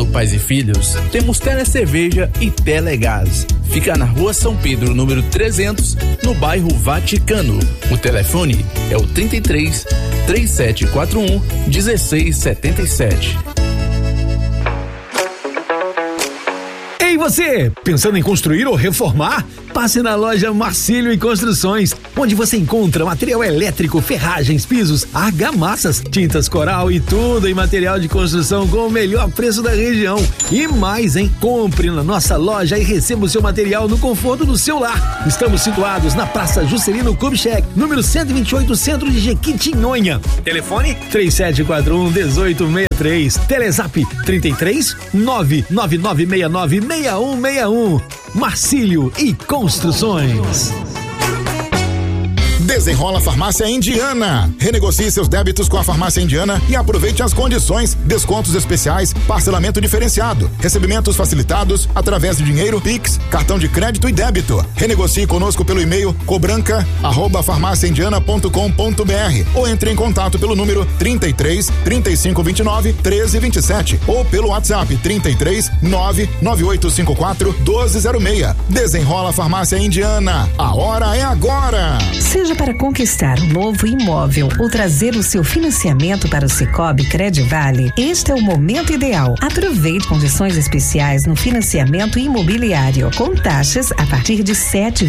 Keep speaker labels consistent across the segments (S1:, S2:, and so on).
S1: Pais e Filhos, temos Telecerveja e Telegás. Fica na Rua São Pedro, número 300, no bairro Vaticano. O telefone é o 33 3741 1677.
S2: Ei você, pensando em construir ou reformar? Passe na loja Marcílio e Construções, onde você encontra material elétrico, ferragens, pisos, argamassas, tintas coral e tudo em material de construção com o melhor preço da região. E mais, hein? Compre na nossa loja e receba o seu material no conforto do seu lar. Estamos situados na Praça Juscelino Kubitschek, número 128, centro de Jequitinhonha. Telefone 3741-1863. Telezap 33 99969 6161. Marcílio e Construções.
S3: Desenrola Farmácia Indiana. Renegocie seus débitos com a Farmácia Indiana e aproveite as condições, descontos especiais, parcelamento diferenciado, recebimentos facilitados através de dinheiro, Pix, cartão de crédito e débito. Renegocie conosco pelo e-mail cobranca@farmaciaindiana.com.br ou entre em contato pelo número 33 3529 1327 ou pelo WhatsApp 33 99854 1206. Desenrola Farmácia Indiana. A hora é agora.
S4: Seja para conquistar um novo imóvel ou trazer o seu financiamento para o Sicoob Credivale, este é o momento ideal. Aproveite condições especiais no financiamento imobiliário, com taxas a partir de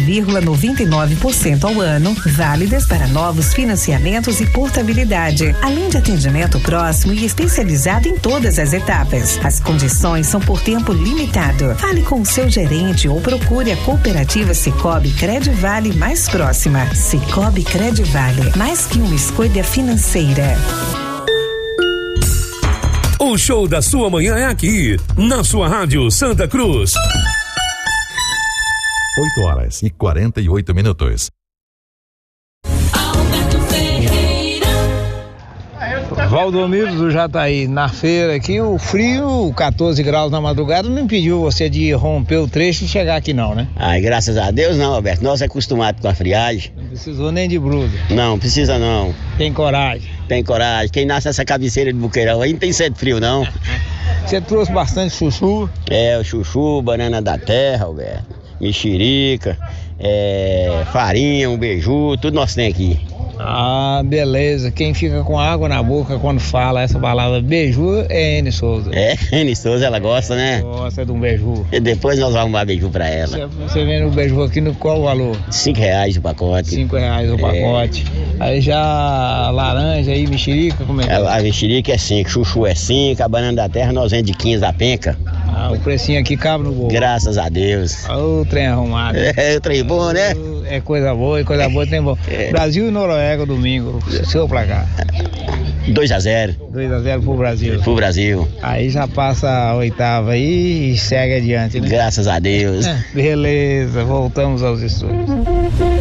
S4: 7,99% ao ano, válidas para novos financiamentos e portabilidade, além de atendimento próximo e especializado em todas as etapas. As condições são por tempo limitado. Fale com o seu gerente ou procure a cooperativa Sicoob Credivale mais próxima. Sicoob Credivale, mais que uma escolha financeira.
S5: O show da sua manhã é aqui, na sua rádio Santa Cruz.
S6: 8h48.
S7: Valdomiro do Jataí, na feira aqui, o frio, 14 graus na madrugada, não impediu você de romper o trecho e chegar aqui não, né?
S8: Ai, graças a Deus não, Alberto, nós é acostumado com a friagem.
S7: Não precisou nem de brudo.
S8: Não, precisa não.
S7: Tem coragem?
S8: Tem coragem, quem nasce nessa cabeceira de buqueirão aí não tem sede frio não.
S7: Você trouxe bastante chuchu?
S8: É, o chuchu, banana da terra, Alberto, mexerica, farinha, um beiju, tudo nós tem aqui.
S7: Ah, beleza. Quem fica com água na boca quando fala essa palavra beiju é Ene Souza.
S8: É, Ene Souza, ela gosta, né?
S7: Gosta de um beiju.
S8: E depois nós vamos arrumar beiju pra ela.
S7: Você vende o beiju aqui no qual valor?
S8: R$5 o pacote.
S7: R$5 o pacote. Aí já a laranja aí, mexerica, como é que é?
S8: A mexerica é 5, chuchu é 5, a banana da terra nós vendemos de 15 a penca.
S7: Ah, o precinho aqui cabe no bolso.
S8: Graças a Deus.
S7: O trem arrumado.
S8: É, o trem bom, né?
S7: É coisa boa, e coisa boa tem bom. Brasil e Noruega domingo, seu placar.
S8: 2-0.
S7: 2-0 pro Brasil.
S8: Pro Brasil.
S7: Aí já passa a oitava aí e segue adiante, né?
S8: Graças a Deus.
S7: Beleza, voltamos aos estudos.